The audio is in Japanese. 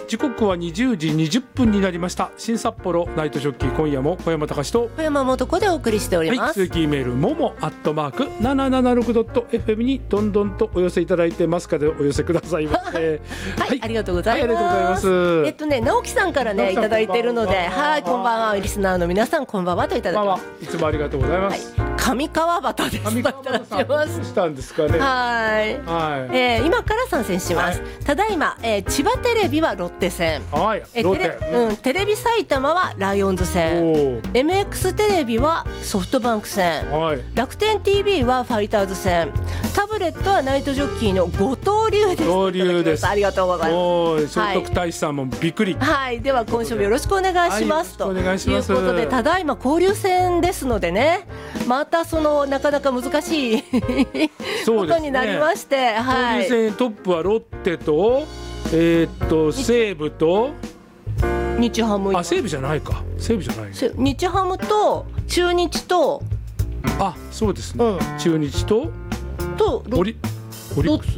時刻は20時20分になりました。新札幌ナイトジョッキー、今夜も小山隆と小山素子でお送りしております。 通勤メールもも@776.fm にどんどんとお寄せいただいてますかでお寄せくださいませ。 はい、ありがとうございます。 ありがとうございます。 直樹さんからねいただいているので、はい、こんばんは。リスナーの皆さんこんばんはといただきます。 いつもありがとうございます。 上川端です。 上川端さんどうしたんですかね。 はい、今から参戦します。ただいま、千葉テレビはロッテ戦、テレビ埼玉はライオンズ戦、MX テレビはソフトバンク戦、楽天 TV はファイターズ戦、タブレットはナイトジョッキーの後藤龍です。 後藤龍です。 ありがとうございます。 聖徳太子さんもびっくり。 はい、では今週もよろしくお願いします。ということで、ただいま交流戦ですのでね、またそのなかなか難しいことになりまして、 交流戦トップはロッテと西武と日ハム。 西武じゃないか。西武じゃない。 日ハムと中日と、 そうですね。中日とオリックス。